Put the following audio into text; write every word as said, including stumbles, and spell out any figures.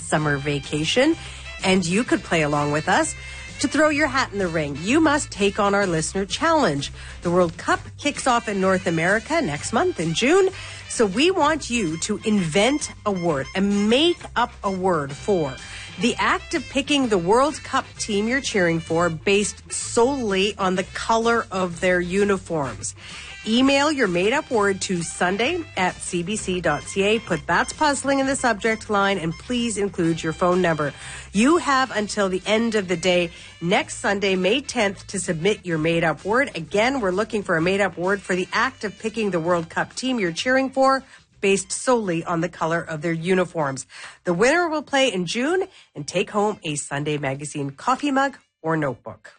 summer vacation. And you could play along with us. To throw your hat in the ring, you must take on our listener challenge. The World Cup kicks off in North America next month in June. So we want you to invent a word and make up a word for the act of picking the World Cup team you're cheering for based solely on the color of their uniforms. Email your made-up word to Sunday at c b c dot c a. Put "That's Puzzling" in the subject line, and please include your phone number. You have until the end of the day, next Sunday, May tenth, to submit your made-up word. Again, we're looking for a made-up word for the act of picking the World Cup team you're cheering for, based solely on the color of their uniforms. The winner will play in June and take home a Sunday Magazine coffee mug or notebook.